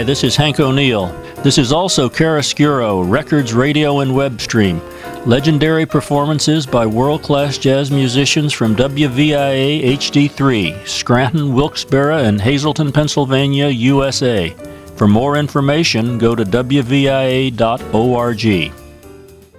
this is Hank O'Neill. This is also Chiaroscuro, Records, Radio, and Web Stream. Legendary performances by world-class jazz musicians from WVIA HD3, Scranton, Wilkes-Barre, and Hazleton, Pennsylvania, USA. For more information, go to WVIA.org.